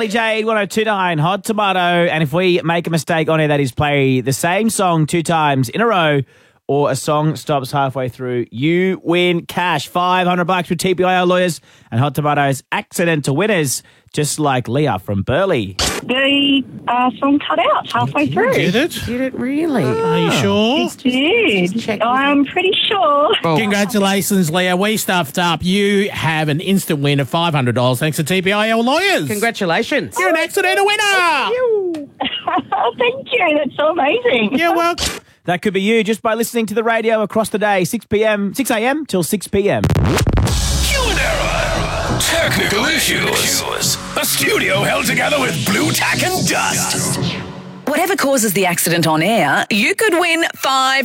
Emily Jade, 1029, Hot Tomato. And if we make a mistake on it, that is play the same song 2 times in a row, or a song stops halfway through, you win cash. $500 with TPIL Lawyers and Hot Tomatoes accidental winners, just like Leah from Burleigh. The song cut out halfway through. Did it? Did it really? Are you sure? Did. I'm pretty sure. Congratulations, Leah. We stuffed up. You have an instant win of $500 thanks to TPIL Lawyers. Congratulations. You're an accidental winner. Thank you. That's so amazing. You're welcome. That could be you just by listening to the radio across the day, 6 a.m. till 6 p.m. Human error. Technical issues. A studio held together with blue tack and dust. Whatever causes the accident on air, you could win $5